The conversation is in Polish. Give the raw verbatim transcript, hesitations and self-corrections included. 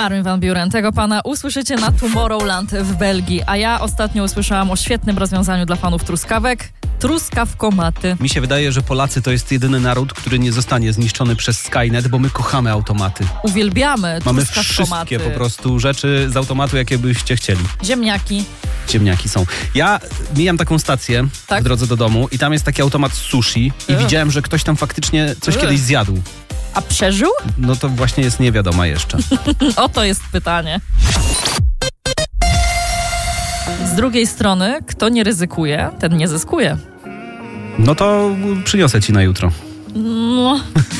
Armin van Buuren. Tego pana usłyszycie na Tomorrowland w Belgii. A ja ostatnio usłyszałam o świetnym rozwiązaniu dla fanów truskawek. Truskawkomaty. Mi się wydaje, że Polacy to jest jedyny naród, który nie zostanie zniszczony przez Skynet, bo my kochamy automaty. Uwielbiamy Mamy truskawkomaty. wszystkie po prostu rzeczy z automatu, jakie byście chcieli. Ziemniaki. Ziemniaki są. Ja mijam taką stację Tak? w drodze do domu i tam jest taki automat sushi i Ugh. widziałem, że ktoś tam faktycznie coś Ugh. kiedyś zjadł. A przeżył? No to właśnie jest niewiadoma jeszcze. Oto jest pytanie. Z drugiej strony, kto nie ryzykuje, ten nie zyskuje. No to przyniosę ci na jutro. No...